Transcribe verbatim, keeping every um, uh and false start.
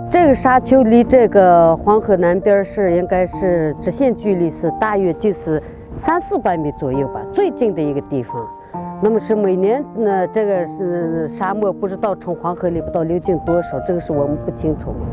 这个沙丘离这个黄河南边是应该是直线距离是大约就是三四百米左右吧，最近的一个地方。那么是每年呢，这个是沙漠不知道从黄河里边到流经多少，这个是我们不清楚。